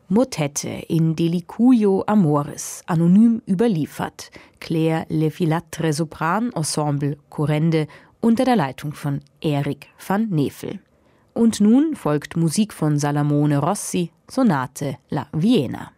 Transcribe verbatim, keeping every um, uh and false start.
Motette in Delicuio Amoris, anonym überliefert. Claire Le Filatre Sopran, Ensemble Corrende, unter der Leitung von Erik van Nevel. Und nun folgt Musik von Salamone Rossi, Sonate La Viena.